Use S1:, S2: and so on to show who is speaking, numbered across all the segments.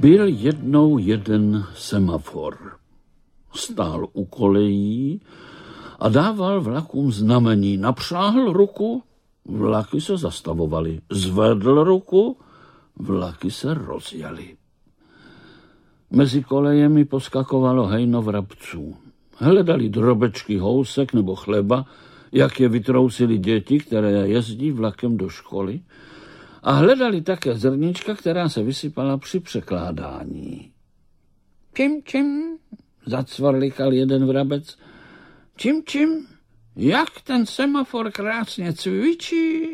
S1: Byl jednou jeden semafor. Stál u kolejí a dával vlakům znamení. Napřáhl ruku, vlaky se zastavovaly. Zvedl ruku, vlaky se rozjely. Mezi kolejemi poskakovalo hejno vrabců. Hledali drobečky housek nebo chleba, jak je vytrousili děti, které jezdí vlakem do školy, a hledali také zrnička, která se vysypala při překládání. Čim, zacvarlikal jeden vrabec. Čim, jak ten semafor krásně cvičí.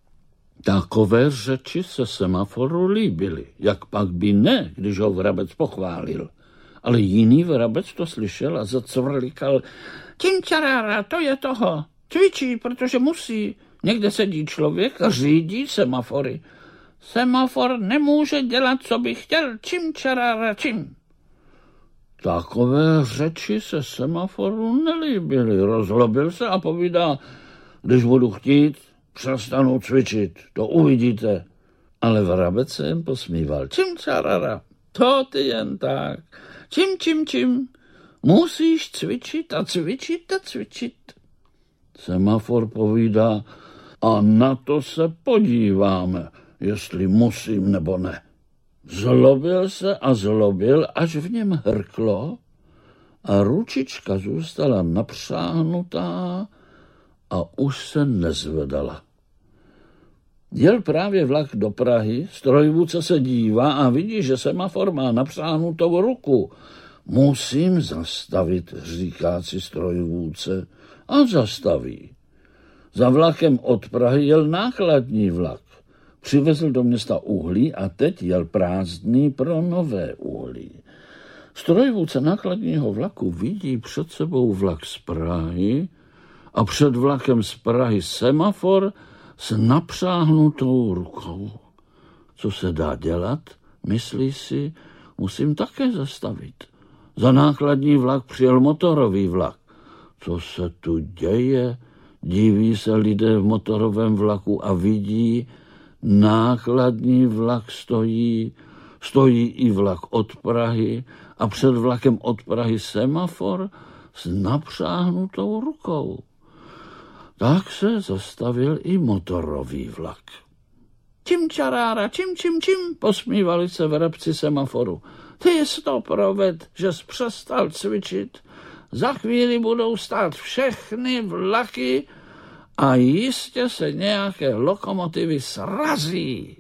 S1: Takové řeči se semaforu líbily, jak pak by ne, když ho vrabec pochválil. Ale jiný vrabec to slyšel a zacvrlikal. Činčarára, to je toho. Cvičí, protože musí. Někde sedí člověk a řídí semafory. Semafor nemůže dělat, co by chtěl. Činčarára, čim. Takové řeči se semaforu nelíbily. Rozlobil se a povídá, když budu chtít, přestanu cvičit, to uvidíte. Ale vrabec se jen posmíval. Činčarara, to ty jen tak. Čim. Musíš cvičit a cvičit a cvičit. Semafor povídá, a na to se podíváme, jestli musím nebo ne. Zlobil se a zlobil, až v něm hrklo a ručička zůstala napřáhnutá a už se nezvedala. Jel právě vlak do Prahy, strojvůdce se dívá a vidí, že semafor má napřáhnutou ruku. Musím zastavit, říká si strojvůdce, a zastaví. Za vlakem od Prahy jel nákladní vlak. Přivezl do města uhlí a teď jel prázdný pro nové uhlí. Strojvůdce nákladního vlaku vidí před sebou vlak z Prahy a před vlakem z Prahy semafor s napřáhnutou rukou. Co se dá dělat? Myslí si, musím také zastavit. Za nákladní vlak přijel motorový vlak. Co se tu děje? Diví se lidé v motorovém vlaku a vidí, nákladní vlak stojí i vlak od Prahy a před vlakem od Prahy semafor s napřáhnutou rukou. Tak se zastavil i motorový vlak. Činčarára, čim, posmívali se vrabci semaforu. Ty jsi to proved, že jsi přestal cvičit. Za chvíli budou stát všechny vlaky a jistě se nějaké lokomotivy srazí.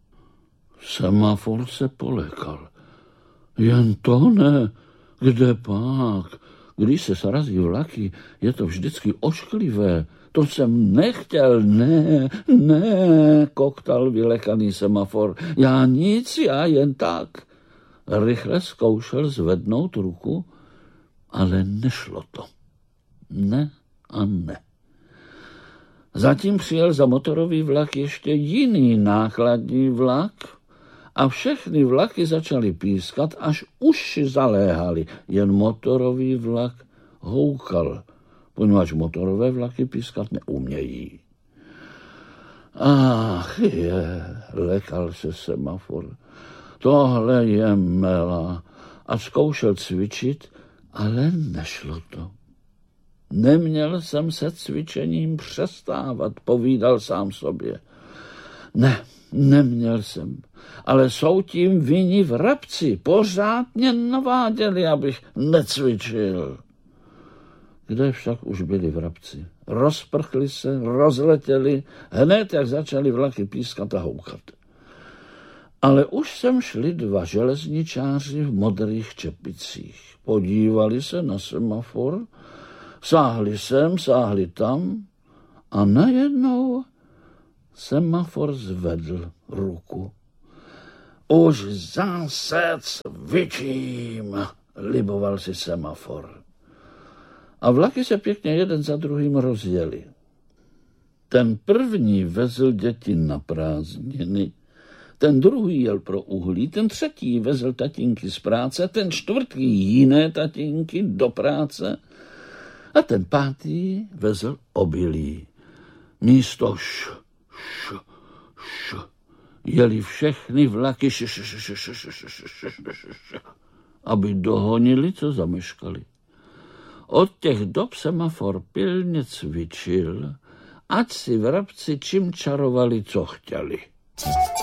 S1: Semafor se polekal. Jen to ne, kde pak? Když se srazí vlaky, je to vždycky ošklivé. To jsem nechtěl, ne, koktal vylekaný semafor. Já nic, já jen tak. Rychle zkoušel zvednout ruku, ale nešlo to. Ne a ne. Zatím přijel za motorový vlak ještě jiný nákladní vlak a všechny vlaky začaly pískat, až uši zaléhaly. Jen motorový vlak houkal, poněvadž motorové vlaky pískat neumějí. Ach lekal se semafor. Tohle je mela. A zkoušel cvičit, ale nešlo to. Neměl jsem se cvičením přestávat, povídal sám sobě. Ne, neměl jsem, ale jsou tím vinni vrabci. Pořád mě naváděli, abych necvičil. Kde však už byli vrabci? Rozprchli se, rozletěli, hned jak začali vlaky pískat a houkat. Ale už sem šli dva železničáři v modrých čepicích. Podívali se na semafor, sáhli sem, sáhli tam a najednou semafor zvedl ruku. Už zase cvičím, liboval si semafor. A vlaky se pěkně jeden za druhým rozjeli. Ten první vezl děti na prázdniny, ten druhý jel pro uhlí, ten třetí vezl tatínky z práce, ten čtvrtý jiné tatínky do práce a ten pátý vezl obilí. Místo š jeli všechny vlaky, aby dohonili, co zameškali. Od těch dob semafor pilně cvičil, ať si vrabci čím čarovali, co chtěli.